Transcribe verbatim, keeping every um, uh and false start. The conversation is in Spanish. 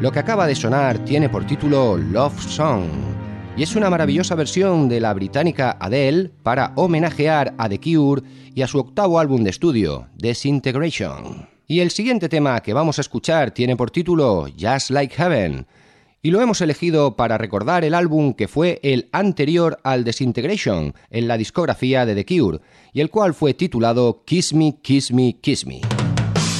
Lo que acaba de sonar tiene por título Love Song y es una maravillosa versión de la británica Adele para homenajear a The Cure y a su octavo álbum de estudio, Disintegration. Y el siguiente tema que vamos a escuchar tiene por título Just Like Heaven y lo hemos elegido para recordar el álbum que fue el anterior al Disintegration en la discografía de The Cure y el cual fue titulado Kiss Me, Kiss Me, Kiss Me.